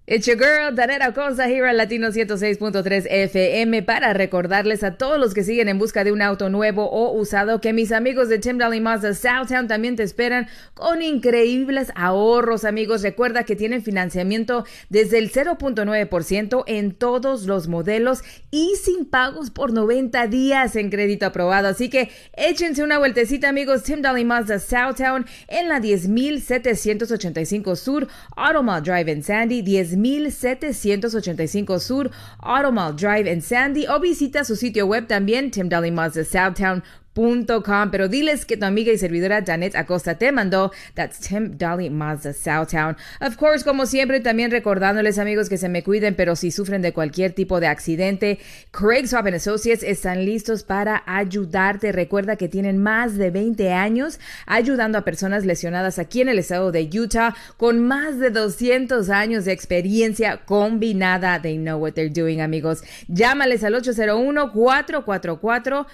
It's your girl, Danera Cosa, here at Latino 106.3 FM, para recordarles a todos los que siguen en busca de un auto nuevo o usado que mis amigos de Tim Dahle Mazda Southtown también te esperan con increíbles ahorros, amigos. Recuerda que tienen financiamiento desde el 0.9% en todos los modelos y sin pagos por 90 días en crédito aprobado. Así que échense una vueltecita, amigos. Tim Dahle Mazda Southtown en la 10,785 Sur, Automall Drive en Sandy, 10,785 Sur, Automall Drive en Sandy, o visita su sitio web también, timdahlemazda.southtown.com. Pero diles que tu amiga y servidora Janet Acosta te mandó. That's Tim Dahle Mazda Southtown. Of course, como siempre, también recordándoles, amigos, que se me cuiden, pero si sufren de cualquier tipo de accidente, Craig Swap Associates están listos para ayudarte. Recuerda que tienen más de 20 años ayudando a personas lesionadas aquí en el estado de Utah, con más de 200 años de experiencia combinada. They know what they're doing, amigos. Llámales al 801-444-4444,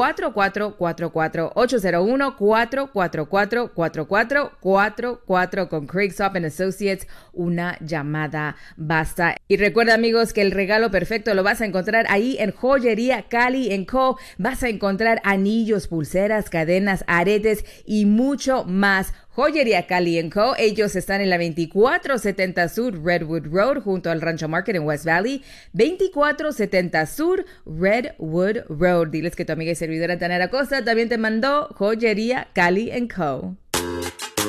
801-444-4444 con Craig Swap Associates. Una llamada basta. Y recuerda, amigos, que el regalo perfecto lo vas a encontrar ahí en Joyería Cali & Co. Vas a encontrar anillos, pulseras, cadenas, aretes y mucho más. Joyería Cali & Co. Ellos están en la 2470 Sur Redwood Road junto al Rancho Market en West Valley. 2470 Sur Redwood Road. Diles que tu amiga y servidora Tanera Costa también te mandó Joyería Cali & Co.